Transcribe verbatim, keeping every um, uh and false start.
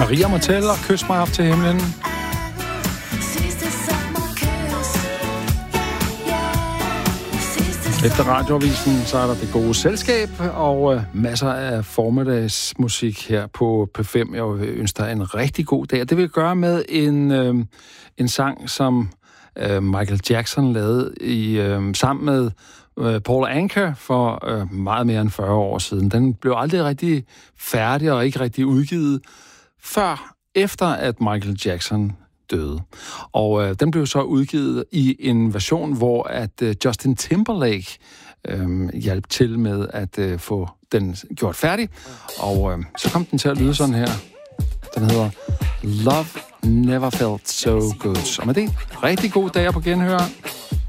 Maria Motel og Kys mig op til himlen. Efter radioavisen, så er der det gode selskab, og øh, masser af formiddagsmusik her på P fem. Jeg ønsker dig en rigtig god dag. Det vil jeg gøre med en, øh, en sang, som øh, Michael Jackson lavede i, øh, sammen med øh, Paul Anka for øh, meget mere end fyrre år siden. Den blev aldrig rigtig færdig og ikke rigtig udgivet, før efter at Michael Jackson døde. Og øh, den blev så udgivet i en version, hvor at øh, Justin Timberlake øh, hjalp til med at øh, få den gjort færdig. Og øh, så kom den til at lyde sådan her. Den hedder Love Never Felt So Good. Og med det, rigtig god dag på genhør.